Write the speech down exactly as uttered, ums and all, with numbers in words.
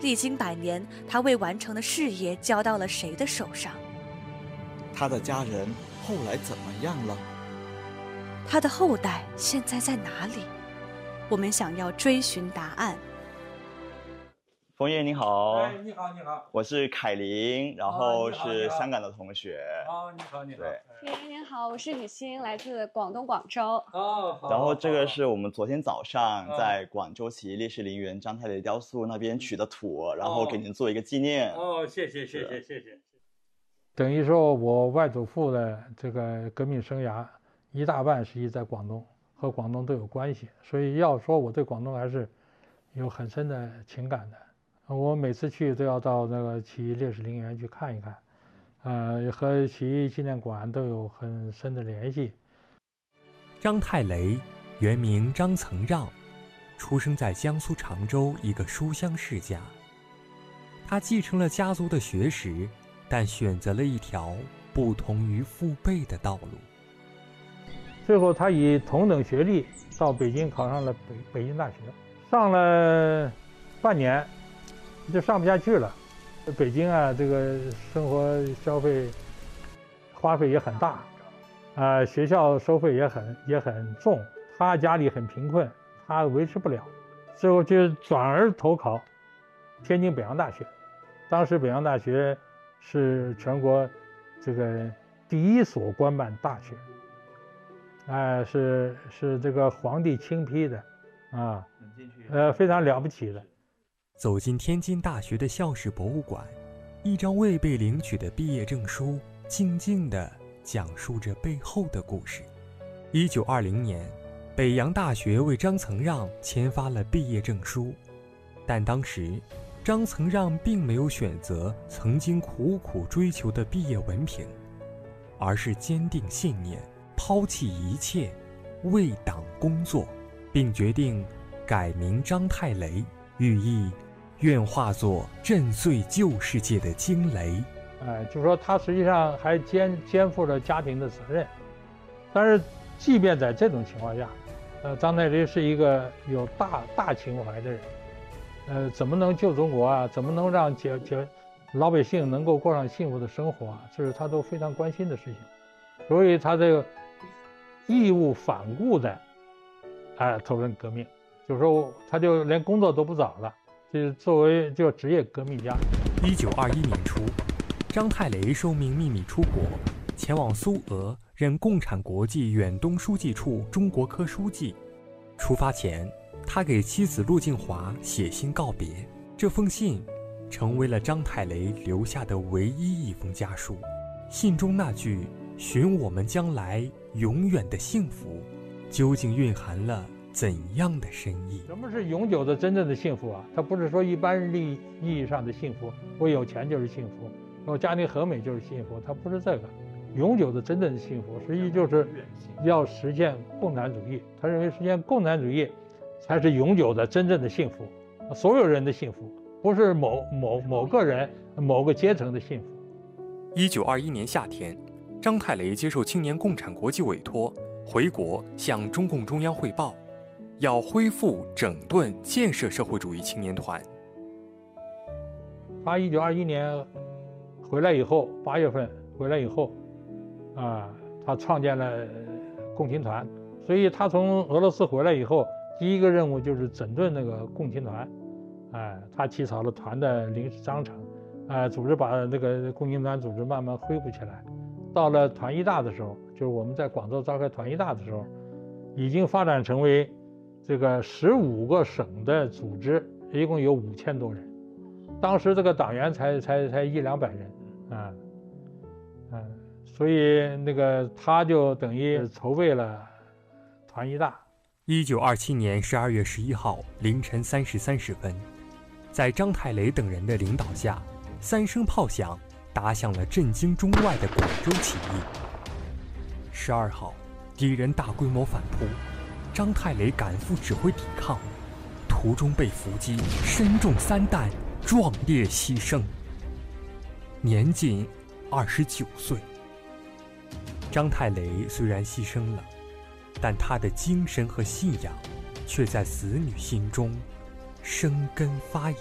历经百年，他未完成的事业交到了谁的手上？ 他的家人后来怎么样了？ 他的后代现在在哪里？我们想要追寻答案。 冯爷你好。 哎，你好，你好， 我是凯琳，然后哦你好是你好香港的同学。 哦，你好，你好。 对您您好，我是雨欣，来自广东广州。 哦，好。 然后这个是好我们昨天早上哦在广州起义烈士陵园张太雷雕塑那边取的土，然后给您做一个纪念。 哦，谢谢，谢谢，谢谢。 等于说我外祖父的这个革命生涯一大半实际在广东，和广东都有关系，所以要说我对广东还是有很深的情感的。我每次去都要到那个起义烈士陵园去看一看，呃，和起义纪念馆都有很深的联系。 张太雷原名张曾让，出生在江苏常州一个书香世家。他继承了家族的学识，但选择了一条不同于父辈的道路。 最后他以同等学历到北京考上了北北京大学，上了半年就上不下去了。北京啊，这个生活消费花费也很大，啊、呃，学校收费也很也很重，他家里很贫困，他维持不了，最后就转而投考天津北洋大学。当时北洋大学是全国这个第一所官办大学，哎、呃，是是这个皇帝亲批的，啊，呃，非常了不起的。 走进天津大学的校史博物馆，一张未被领取的毕业证书静静地讲述着背后的故事。一九二零年，北洋大学为张曾让签发了毕业证书，但当时张曾让并没有选择曾经苦苦追求的毕业文凭，而是坚定信念，抛弃一切，为党工作，并决定改名张太雷，寓意愿化作震碎旧世界的惊雷。 哎，就说他实际上还肩肩负着家庭的责任，但是即便在这种情况下，呃，张太雷是一个有大大情怀的人，呃，怎么能救中国啊？怎么能让解解老百姓能够过上幸福的生活啊？这是他都非常关心的事情，所以他这个义无反顾的，哎、呃，投身革命，就是说他就连工作都不找了，就是作为就职业革命家。 一九二一年初，张太雷受命秘密出国，前往苏俄任共产国际远东书记处中国科书记。出发前，他给妻子陆静华写信告别，这封信成为了张太雷留下的唯一一封家书。信中那句“寻我们将来永远的幸福”，究竟蕴含了怎样的深意？ 什么是永久的真正的幸福啊？它不是说一般意意义上的幸福，我有钱就是幸福，我家庭和美就是幸福，它不是这个。永久的真正的幸福，实际就是要实现共产主义。他认为实现共产主义才是永久的真正的幸福，所有人的幸福，不是某某某个人某个阶层的幸福。 一九二一年夏天，张太雷接受青年共产国际委托，回国向中共中央汇报，要恢复整顿建设社会主义青年团。 他一九二一年回来以后，八月份回来以后，啊，他创建了共青团。所以他从俄罗斯回来以后，第一个任务就是整顿那个共青团。哎，他起草了团的临时章程，哎，组织把那个共青团组织慢慢恢复起来。到了团一大的时候，就是我们在广州召开团一大的时候，已经发展成为这个十五个省的组织，一共有五千多人。当时这个党员才才才一两百人，啊，嗯，所以那个他就等于筹备了团一大。 一九二七年十二月十一号凌晨三时三十分，在张太雷等人的领导下，三声炮响打响了震惊中外的广州起义。十二号，敌人大规模反扑，张太雷赶赴指挥抵抗，途中被伏击，身中三弹，壮烈牺牲，年仅二十九岁。张太雷虽然牺牲了，但他的精神和信仰却在子女心中生根发芽。